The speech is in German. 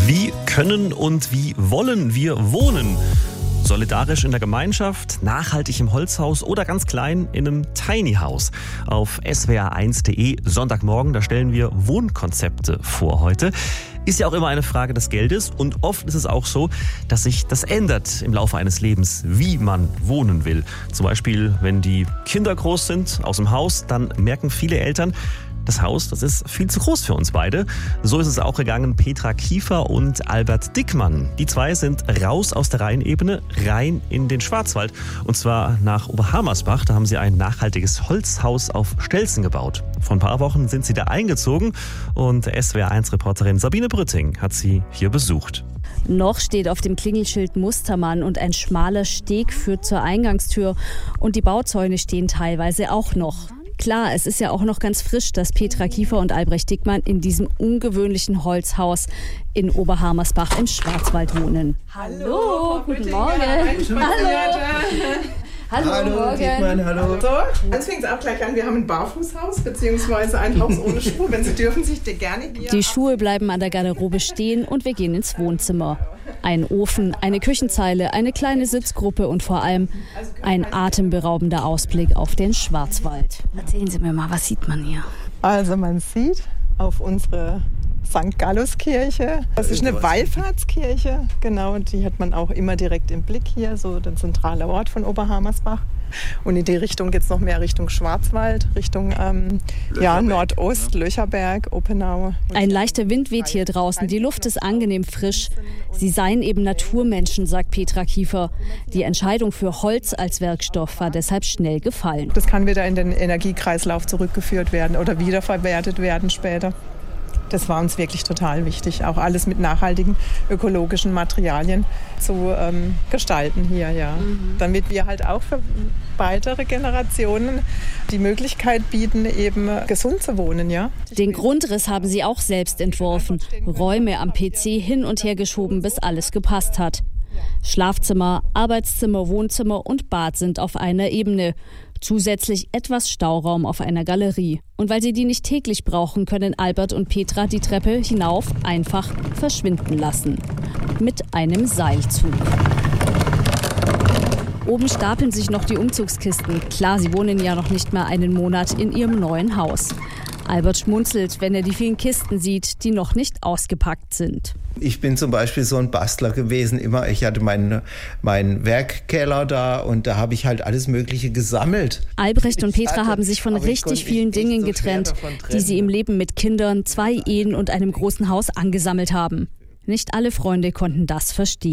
Wie können und wie wollen wir wohnen? Solidarisch in der Gemeinschaft, nachhaltig im Holzhaus oder ganz klein in einem Tiny House. Auf swr1.de Sonntagmorgen, da stellen wir Wohnkonzepte vor heute. Ist ja auch immer eine Frage des Geldes und oft ist es auch so, dass sich das ändert im Laufe eines Lebens, wie man wohnen will. Zum Beispiel, wenn die Kinder groß sind aus dem Haus, dann merken viele Eltern, das Haus, das ist viel zu groß für uns beide. So ist es auch gegangen Petra Kiefer und Albert Dickmann. Die zwei sind raus aus der Rheinebene, rein in den Schwarzwald. Und zwar nach Oberhammersbach. Da haben sie ein nachhaltiges Holzhaus auf Stelzen gebaut. Vor ein paar Wochen sind sie da eingezogen und SWR1-Reporterin Sabine Brütting hat sie hier besucht. Noch steht auf dem Klingelschild Mustermann und ein schmaler Steg führt zur Eingangstür. Und die Bauzäune stehen teilweise auch noch. Klar, es ist ja auch noch ganz frisch, dass Petra Kiefer und Albrecht Dickmann in diesem ungewöhnlichen Holzhaus in Oberhammersbach im Schwarzwald wohnen. Hallo, guten Morgen. Hallo, Morgen. Dickmann, hallo. So, jetzt fängt es auch gleich an. Wir haben ein Barfußhaus bzw. ein Haus ohne Schuhe. Wenn Sie dürfen, sich gerne hier... Die Schuhe bleiben an der Garderobe stehen und wir gehen ins Wohnzimmer. Ein Ofen, eine Küchenzeile, eine kleine Sitzgruppe und vor allem ein atemberaubender Ausblick auf den Schwarzwald. Erzählen Sie mir mal, was sieht man hier? Also man sieht auf unsere St. Gallus-Kirche. Das ist eine Wallfahrtskirche, genau, die hat man auch immer direkt im Blick hier, so der zentrale Ort von Oberhammersbach. Und in die Richtung geht es noch mehr Richtung Schwarzwald, Richtung Nordost, Löcherberg, Oppenau. Ein leichter Wind weht hier draußen, die Luft ist angenehm frisch. Sie seien eben Naturmenschen, sagt Petra Kiefer. Die Entscheidung für Holz als Werkstoff war deshalb schnell gefallen. Das kann wieder in den Energiekreislauf zurückgeführt werden oder wiederverwertet werden später. Das war uns wirklich total wichtig, auch alles mit nachhaltigen ökologischen Materialien zu gestalten hier, ja. Damit wir halt auch für weitere Generationen die Möglichkeit bieten, eben gesund zu wohnen, ja. Den Grundriss haben sie auch selbst entworfen, Räume am PC hin und her geschoben, bis alles gepasst hat. Schlafzimmer, Arbeitszimmer, Wohnzimmer und Bad sind auf einer Ebene. Zusätzlich etwas Stauraum auf einer Galerie. Und weil sie die nicht täglich brauchen, können Albert und Petra die Treppe hinauf einfach verschwinden lassen. Mit einem Seilzug. Oben stapeln sich noch die Umzugskisten. Klar, sie wohnen ja noch nicht mal einen Monat in ihrem neuen Haus. Albert schmunzelt, wenn er die vielen Kisten sieht, die noch nicht ausgepackt sind. Ich bin zum Beispiel so ein Bastler gewesen. Ich hatte meinen Werkkeller da und da habe ich halt alles Mögliche gesammelt. Albrecht und Petra haben sich von richtig vielen Dingen getrennt, die sie im Leben mit Kindern, 2 Ehen und einem großen Haus angesammelt haben. Nicht alle Freunde konnten das verstehen.